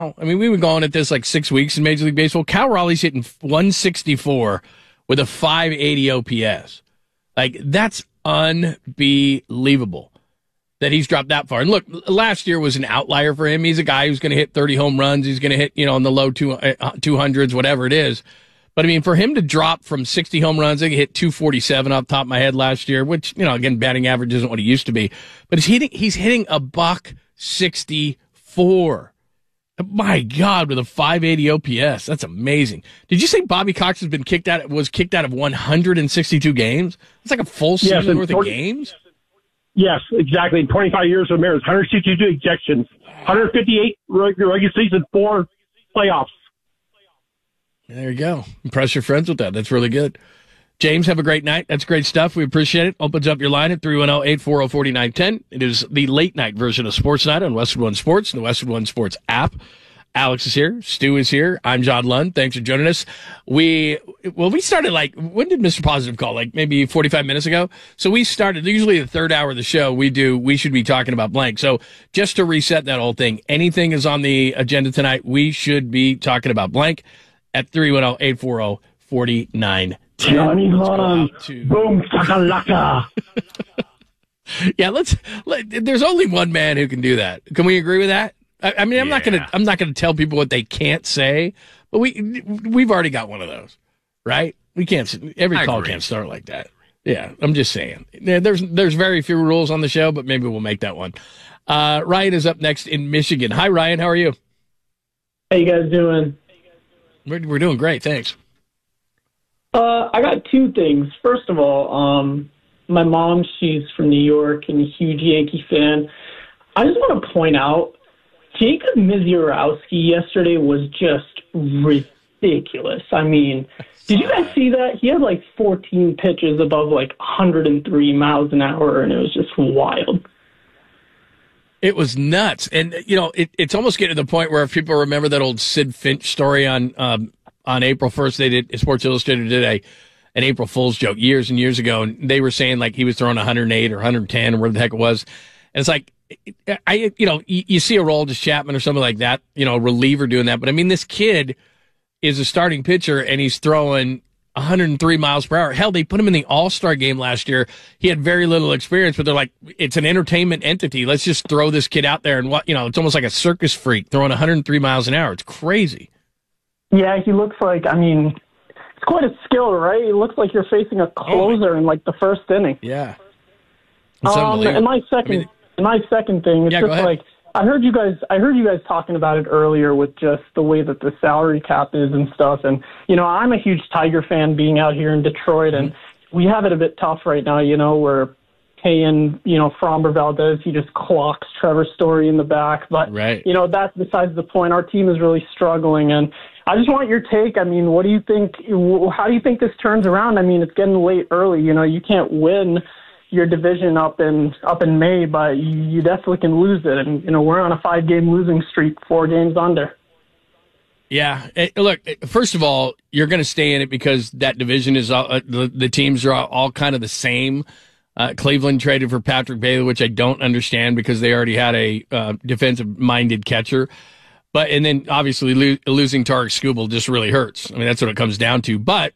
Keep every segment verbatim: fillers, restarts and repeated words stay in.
I mean, we've been going at this like six weeks in Major League Baseball. Cal Raleigh's hitting one sixty-four with a five eighty O P S. Like, that's unbelievable that he's dropped that far. And look, last year was an outlier for him. He's a guy who's going to hit thirty home runs. He's going to hit, you know, in the low two, uh, two hundreds, whatever it is. But, I mean, for him to drop from sixty home runs, I think he hit two forty-seven off the top of my head last year, which, you know, again, batting average isn't what he used to be. But he's hitting, he's hitting a buck sixty-four. My God, with a five eighty O P S. That's amazing. Did you say Bobby Cox has been kicked out, was kicked out of one hundred sixty-two games? It's like a full season yes, worth twenty, of games? Yes, exactly. In twenty-five years of marriage, one hundred sixty-two ejections, one hundred fifty-eight regular season, four playoffs. There you go. Impress your friends with that. That's really good. James, have a great night. That's great stuff. We appreciate it. Opens up your line at three one zero, eight four zero, four nine one zero. It is the late night version of Sports Night on Westwood One Sports and the Westwood One Sports app. Alex is here. Stu is here. I'm John Lund. Thanks for joining us. We, well, we started like, when did Mister Positive call? Like maybe forty-five minutes ago? So we started, usually the third hour of the show, we do, we should be talking about blank. So just to reset that whole thing, anything is on the agenda tonight, we should be talking about blank at three one zero, eight four zero, four nine one zero. Johnny Lund, to... boom, shakalaka. Yeah, let's. Let, there's only one man who can do that. Can we agree with that? I, I mean, I'm yeah. not gonna. I'm not gonna tell people what they can't say, but we we've already got one of those, right? We can't. Every I call agree. Can't start like that. Yeah, I'm just saying. There's there's very few rules on the show, but maybe we'll make that one. Uh, Ryan is up next in Michigan. Hi, Ryan. How are you? How you guys doing? We're we're doing great. Thanks. Uh, I got two things. First of all, um, my mom, she's from New York and a huge Yankee fan. I just want to point out, Jacob Misiorowski yesterday was just ridiculous. I mean, did you guys see that? He had like fourteen pitches above like one hundred three miles an hour, and it was just wild. It was nuts. And, you know, it, it's almost getting to the point where if people remember that old Sid Finch story on um, on April first, they did, Sports Illustrated did a an April Fool's joke years and years ago, and they were saying like he was throwing one hundred eight or one hundred ten or whatever the heck it was. And it's like, I, you know, you, you see a Aroldis Chapman or something like that, you know, a reliever doing that. But I mean, this kid is a starting pitcher and he's throwing one hundred three miles per hour. Hell, they put him in the All-Star game last year. He had very little experience, but they're like, it's an entertainment entity. Let's just throw this kid out there and what, you know, it's almost like a circus freak throwing one hundred three miles an hour. It's crazy. Yeah, he looks like, I mean, it's quite a skill, right? He looks like you're facing a closer oh in like the first inning. Yeah. Um, and my second, I mean, and my second thing, it's yeah, just like, I heard you guys, I heard you guys talking about it earlier with just the way that the salary cap is and stuff. And, you know, I'm a huge Tiger fan being out here in Detroit, and we have it a bit tough right now, you know, we're paying, you know, Framber Valdez, he just clocks Trevor Story in the back. But, right. you know, that's besides the point. Our team is really struggling, and I just want your take. I mean, what do you think, how do you think this turns around? I mean, it's getting late early, you know, you can't win your division up in up in May, but you definitely can lose it. And, you know, we're on a five-game losing streak, four games under. Yeah. Look, first of all, you're going to stay in it because that division is all, uh, the, the teams are all, all kind of the same. Uh, Cleveland traded for Patrick Bailey, which I don't understand because they already had a uh, defensive-minded catcher. But and then obviously lo- losing Tarek Skubal just really hurts. I mean, that's what it comes down to. But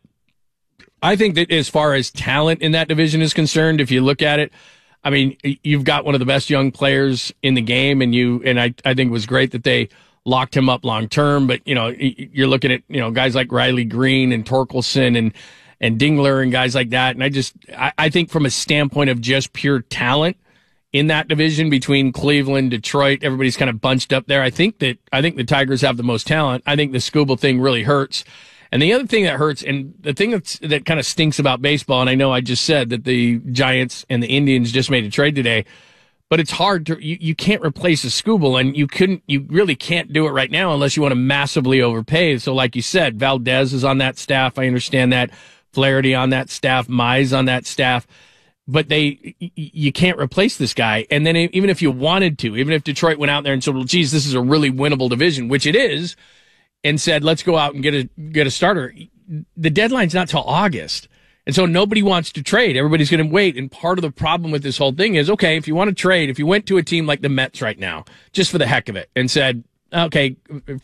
I think that as far as talent in that division is concerned, if you look at it, I mean, you've got one of the best young players in the game, and you and I, I think it was great that they locked him up long term. But you know, you're looking at you know guys like Riley Green and Torkelson and and Dingler and guys like that. And I just I, I think from a standpoint of just pure talent in that division between Cleveland, Detroit, everybody's kind of bunched up there. I think that I think the Tigers have the most talent. I think the Skubal thing really hurts. And the other thing that hurts, and the thing that's, that kind of stinks about baseball, and I know I just said that the Giants and the Indians just made a trade today, but it's hard to, you, you can't replace a Skubal, and you couldn't, you really can't do it right now unless you want to massively overpay. So like you said, Valdez is on that staff. I understand that. Flaherty on that staff. Mize on that staff. But they, you can't replace this guy. And then even if you wanted to, even if Detroit went out there and said, well, geez, this is a really winnable division, which it is, and said, let's go out and get a get a starter. The deadline's not till August. And so nobody wants to trade. Everybody's going to wait. And part of the problem with this whole thing is, okay, if you want to trade, if you went to a team like the Mets right now, just for the heck of it, and said, Okay,